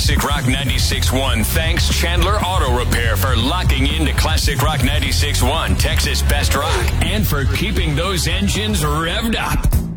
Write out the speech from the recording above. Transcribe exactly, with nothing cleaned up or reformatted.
Classic Rock ninety-six point one thanks Chandler Auto Repair for locking into Classic Rock ninety-six point one, Texas Best Rock, and for keeping those engines revved up.